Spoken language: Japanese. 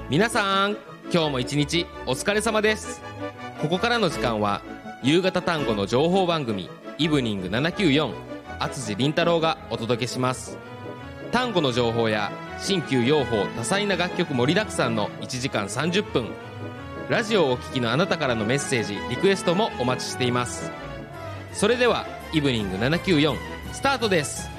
皆さん、今日も一日お疲れ様です。ここからの時間は夕方単語の情報番組イブニング794、厚地凛太郎がお届けします。単語の情報や新旧洋法多彩な楽曲盛りだくさんの1時間30分。ラジオをお聞きのあなたからのメッセージリクエストもお待ちしています。それではイブニング794スタートです。